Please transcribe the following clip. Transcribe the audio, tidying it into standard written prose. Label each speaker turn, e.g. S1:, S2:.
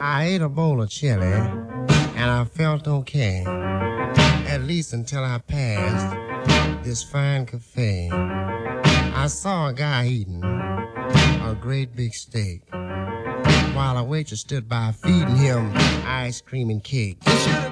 S1: I ate a bowl of chili, and I felt okay, at least until I passed this fine cafe. I saw a guy eating a great big steak, while a waitress stood by feeding him ice cream and cake. You should